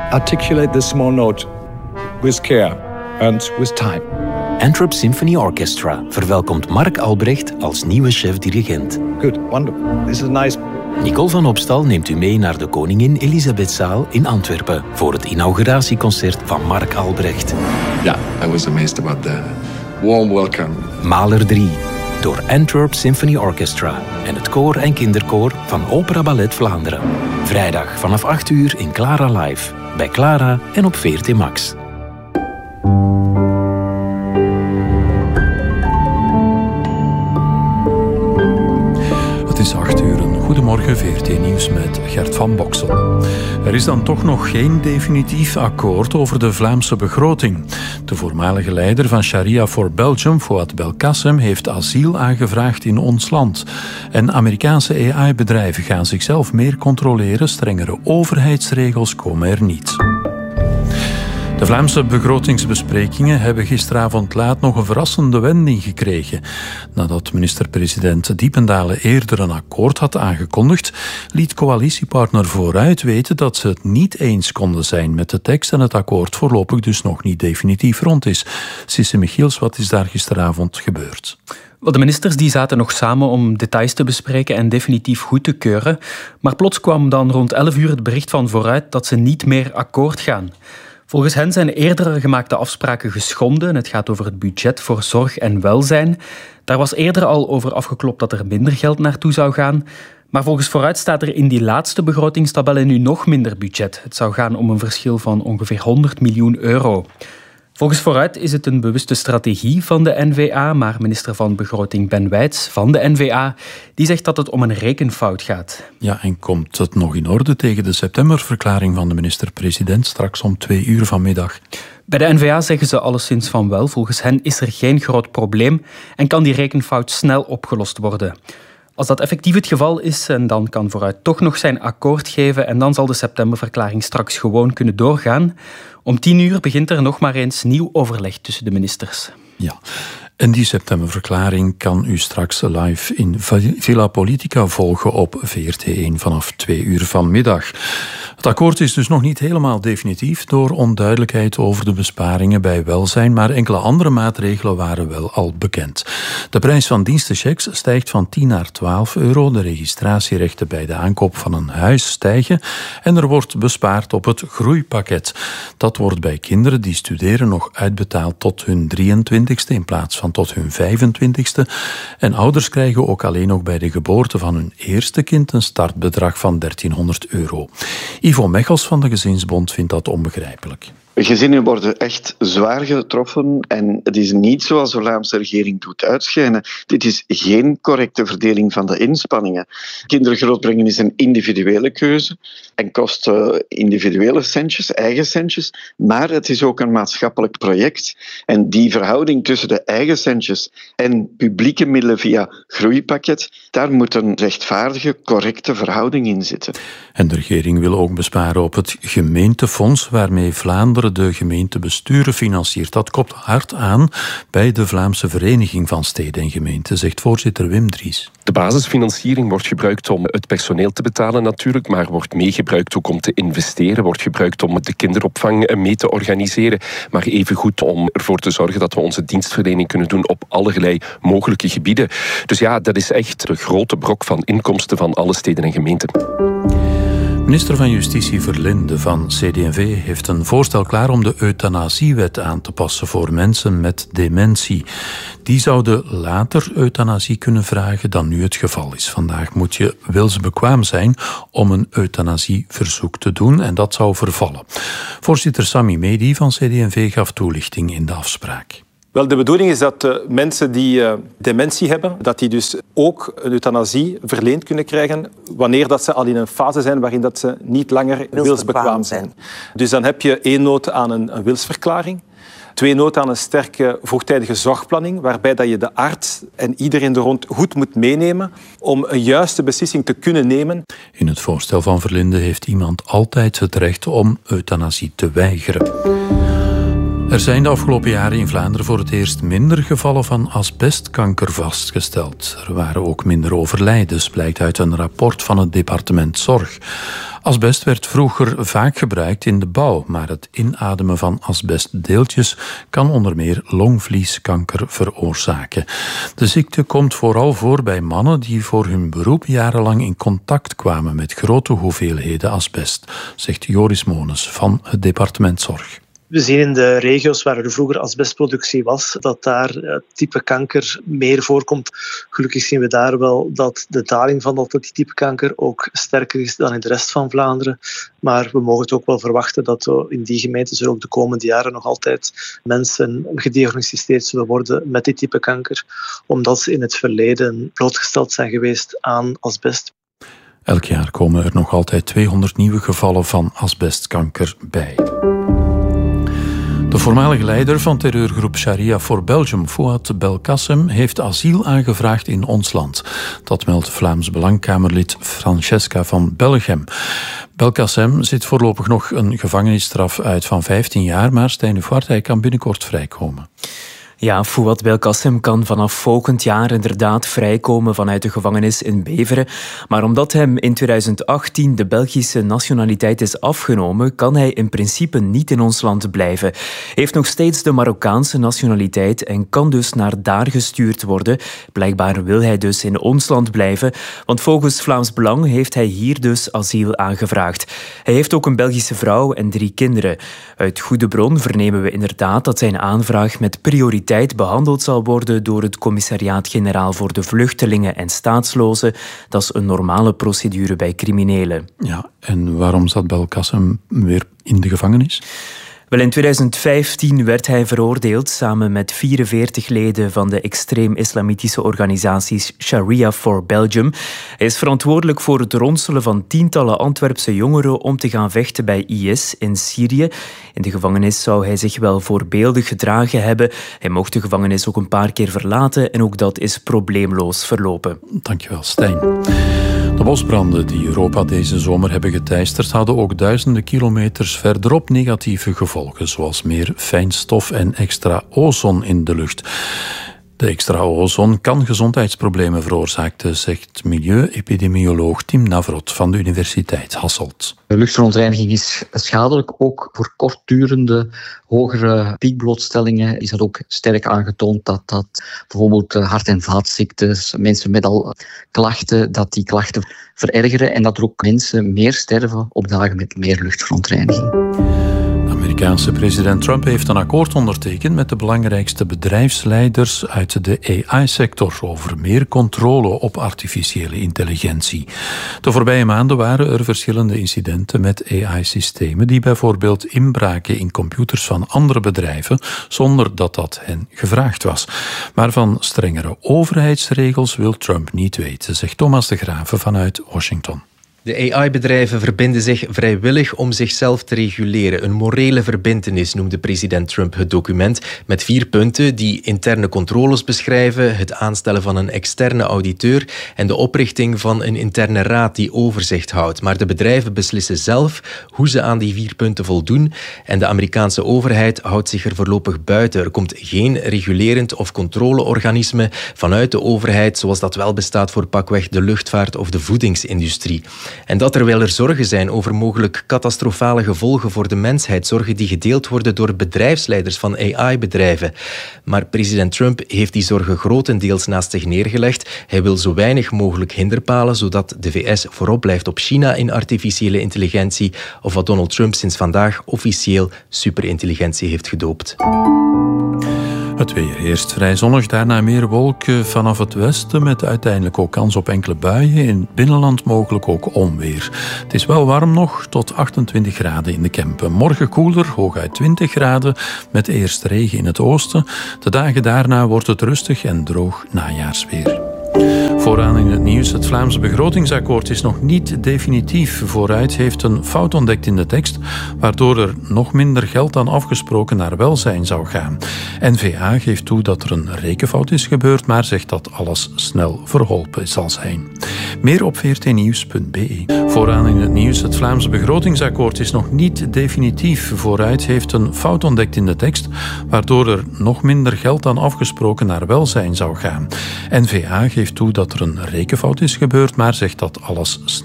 articulate this small note with care and with time. Antwerp Symphony Orchestra verwelkomt Marc Albrecht als nieuwe chef-dirigent. Good, wonderful. This is nice. Nicole van Opstal neemt u mee naar de Koningin Elisabethzaal in Antwerpen voor het inauguratieconcert van Marc Albrecht. Ja, I was amazed about the warm welcome. Mahler 3, door Antwerp Symphony Orchestra en het koor en kinderkoor van Opera Ballet Vlaanderen. Vrijdag vanaf 8 uur in Clara Live, bij Clara en op VRT Max. Het is 8 uur. Goedemorgen, VRT Nieuws met Gert van Boksel. Er is dan toch nog geen definitief akkoord over de Vlaamse begroting. De voormalige leider van Sharia for Belgium, Fouad Belkacem, heeft asiel aangevraagd in ons land. En Amerikaanse AI-bedrijven gaan zichzelf meer controleren. Strengere overheidsregels komen er niet. De Vlaamse begrotingsbesprekingen hebben gisteravond laat nog een verrassende wending gekregen. Nadat minister-president Diependale eerder een akkoord had aangekondigd, liet coalitiepartner Vooruit weten dat ze het niet eens konden zijn met de tekst en het akkoord voorlopig dus nog niet definitief rond is. Sisse Michiels, wat is daar gisteravond gebeurd? De ministers die zaten nog samen om details te bespreken en definitief goed te keuren. Maar plots kwam dan rond 11 uur het bericht van Vooruit dat ze niet meer akkoord gaan. Volgens hen zijn eerdere gemaakte afspraken geschonden. Het gaat over het budget voor zorg en welzijn. Daar was eerder al over afgeklopt dat er minder geld naartoe zou gaan. Maar volgens Vooruit staat er in die laatste begrotingstabellen nu nog minder budget. Het zou gaan om een verschil van ongeveer 100 miljoen euro. Volgens Vooruit is het een bewuste strategie van de N-VA, maar minister van Begroting Ben Wijts van de N-VA die zegt dat het om een rekenfout gaat. Ja, en komt het nog in orde tegen de septemberverklaring van de minister-president straks om 2 uur vanmiddag? Bij de N-VA zeggen ze alleszins van wel. Volgens hen is er geen groot probleem en kan die rekenfout snel opgelost worden. Als dat effectief het geval is, en dan kan Vooruit toch nog zijn akkoord geven en dan zal de septemberverklaring straks gewoon kunnen doorgaan. Om 10 uur begint er nog maar eens nieuw overleg tussen de ministers. Ja, en die septemberverklaring kan u straks live in Villa Politica volgen op VRT1 vanaf 2 uur vanmiddag. Het akkoord is dus nog niet helemaal definitief door onduidelijkheid over de besparingen bij welzijn, maar enkele andere maatregelen waren wel al bekend. De prijs van dienstenchecks stijgt van 10 naar 12 euro, de registratierechten bij de aankoop van een huis stijgen en er wordt bespaard op het groeipakket. Dat wordt bij kinderen die studeren nog uitbetaald tot hun 23ste in plaats van tot hun 25ste. En ouders krijgen ook alleen nog bij de geboorte van hun eerste kind een startbedrag van 1300 euro. Ivo Mechels van de Gezinsbond vindt dat onbegrijpelijk. Gezinnen worden echt zwaar getroffen en het is niet zoals de Vlaamse regering doet uitschijnen. Dit is geen correcte verdeling van de inspanningen. Kinderen grootbrengen is een individuele keuze en kost individuele centjes, eigen centjes, maar het is ook een maatschappelijk project. En die verhouding tussen de eigen centjes en publieke middelen via groeipakket, daar moet een rechtvaardige, correcte verhouding in zitten. En de regering wil ook besparen op het gemeentefonds waarmee Vlaanderen de gemeentebesturen financiert. Dat kopt hard aan bij de Vlaamse Vereniging van Steden en Gemeenten, zegt voorzitter Wim Dries. De basisfinanciering wordt gebruikt om het personeel te betalen natuurlijk, maar wordt meegebruikt ook om te investeren, wordt gebruikt om de kinderopvang mee te organiseren, maar evengoed om ervoor te zorgen dat we onze dienstverlening kunnen doen op allerlei mogelijke gebieden. Dus ja, dat is echt de grote brok van inkomsten van alle steden en gemeenten. Minister van Justitie Verlinde van CD&V heeft een voorstel klaar om de euthanasiewet aan te passen voor mensen met dementie. Die zouden later euthanasie kunnen vragen dan nu het geval is. Vandaag moet je wilsbekwaam zijn om een euthanasieverzoek te doen en dat zou vervallen. Voorzitter Sami Mehdi van CD&V gaf toelichting in de afspraak. Wel, de bedoeling is dat mensen die dementie hebben, dat die dus ook een euthanasie verleend kunnen krijgen wanneer dat ze al in een fase zijn waarin dat ze niet langer wilsbekwaam zijn. Dus dan heb je 1 nood aan een wilsverklaring, 2 nood aan een sterke vroegtijdige zorgplanning, waarbij dat je de arts en iedereen er rond goed moet meenemen om een juiste beslissing te kunnen nemen. In het voorstel van Verlinde heeft iemand altijd het recht om euthanasie te weigeren. Er zijn de afgelopen jaren in Vlaanderen voor het eerst minder gevallen van asbestkanker vastgesteld. Er waren ook minder overlijdens, blijkt uit een rapport van het departement Zorg. Asbest werd vroeger vaak gebruikt in de bouw, maar het inademen van asbestdeeltjes kan onder meer longvlieskanker veroorzaken. De ziekte komt vooral voor bij mannen die voor hun beroep jarenlang in contact kwamen met grote hoeveelheden asbest, zegt Joris Moones van het departement Zorg. We zien in de regio's waar er vroeger asbestproductie was, dat daar het type kanker meer voorkomt. Gelukkig zien we daar wel dat de daling van dat type kanker ook sterker is dan in de rest van Vlaanderen. Maar we mogen het ook wel verwachten dat in die gemeentes er ook de komende jaren nog altijd mensen gediagnosticeerd zullen worden met dit type kanker, omdat ze in het verleden blootgesteld zijn geweest aan asbest. Elk jaar komen er nog altijd 200 nieuwe gevallen van asbestkanker bij. De voormalige leider van terreurgroep Sharia for Belgium, Fouad Belkacem, heeft asiel aangevraagd in ons land. Dat meldt Vlaams Belangkamerlid Francesca van Bellegem. Belkacem zit voorlopig nog een gevangenisstraf uit van 15 jaar, maar Stijn Ufwaert, hij kan binnenkort vrijkomen. Ja, Fouad Belkacem kan vanaf volgend jaar inderdaad vrijkomen vanuit de gevangenis in Beveren. Maar omdat hem in 2018 de Belgische nationaliteit is afgenomen, kan hij in principe niet in ons land blijven. Hij heeft nog steeds de Marokkaanse nationaliteit en kan dus naar daar gestuurd worden. Blijkbaar wil hij dus in ons land blijven, want volgens Vlaams Belang heeft hij hier dus asiel aangevraagd. Hij heeft ook een Belgische vrouw en 3 kinderen. Uit goede bron vernemen we inderdaad dat zijn aanvraag met prioriteit behandeld zal worden door het Commissariaat-Generaal voor de Vluchtelingen en Staatslozen. Dat is een normale procedure bij criminelen. Ja, en waarom zat Belkacem weer in de gevangenis? Wel, in 2015 werd hij veroordeeld samen met 44 leden van de extreem-islamitische organisaties Sharia for Belgium. Hij is verantwoordelijk voor het ronselen van tientallen Antwerpse jongeren om te gaan vechten bij IS in Syrië. In de gevangenis zou hij zich wel voorbeeldig gedragen hebben. Hij mocht de gevangenis ook een paar keer verlaten en ook dat is probleemloos verlopen. Dankjewel, Stijn. De bosbranden die Europa deze zomer hebben geteisterd hadden ook duizenden kilometers verderop negatieve gevolgen, zoals meer fijnstof en extra ozon in de lucht. De extra ozon kan gezondheidsproblemen veroorzaken, zegt milieuepidemioloog Tim Navrot van de Universiteit Hasselt. Luchtverontreiniging is schadelijk, ook voor kortdurende hogere piekblootstellingen is dat ook sterk aangetoond dat bijvoorbeeld hart- en vaatziektes, mensen met al klachten, dat die klachten verergeren en dat er ook mensen meer sterven op dagen met meer luchtverontreiniging. De Amerikaanse president Trump heeft een akkoord ondertekend met de belangrijkste bedrijfsleiders uit de AI-sector over meer controle op artificiële intelligentie. De voorbije maanden waren er verschillende incidenten met AI-systemen die bijvoorbeeld inbraken in computers van andere bedrijven zonder dat dat hen gevraagd was. Maar van strengere overheidsregels wil Trump niet weten, zegt Thomas de Graeve vanuit Washington. De AI-bedrijven verbinden zich vrijwillig om zichzelf te reguleren. Een morele verbintenis noemde president Trump het document met 4 punten die interne controles beschrijven, het aanstellen van een externe auditeur en de oprichting van een interne raad die overzicht houdt. Maar de bedrijven beslissen zelf hoe ze aan die 4 punten voldoen en de Amerikaanse overheid houdt zich er voorlopig buiten. Er komt geen regulerend of controleorganisme vanuit de overheid zoals dat wel bestaat voor pakweg de luchtvaart of de voedingsindustrie. En dat terwijl er zorgen zijn over mogelijk catastrofale gevolgen voor de mensheid, zorgen die gedeeld worden door bedrijfsleiders van AI-bedrijven. Maar president Trump heeft die zorgen grotendeels naast zich neergelegd. Hij wil zo weinig mogelijk hinderpalen, zodat de VS voorop blijft op China in artificiële intelligentie, of wat Donald Trump sinds vandaag officieel superintelligentie heeft gedoopt. Het weer eerst vrij zonnig, daarna meer wolken vanaf het westen met uiteindelijk ook kans op enkele buien. In het binnenland mogelijk ook onweer. Het is wel warm nog, tot 28 graden in de Kempen. Morgen koeler, hooguit 20 graden, met eerst regen in het oosten. De dagen daarna wordt het rustig en droog najaarsweer. Vooraan in het nieuws. Het Vlaams begrotingsakkoord is nog niet definitief. Vooruit heeft een fout ontdekt in de tekst, waardoor er nog minder geld dan afgesproken naar welzijn zou gaan. N-VA geeft toe dat er een rekenfout is gebeurd, maar zegt dat alles snel verholpen zal zijn. Meer op vrtnieuws.be. Vooraan in het nieuws. Het Vlaams begrotingsakkoord is nog niet definitief. Vooruit heeft een fout ontdekt in de tekst, waardoor er nog minder geld dan afgesproken naar welzijn zou gaan. N-VA geeft toe dat er een rekenfout is gebeurd, maar zegt dat alles snel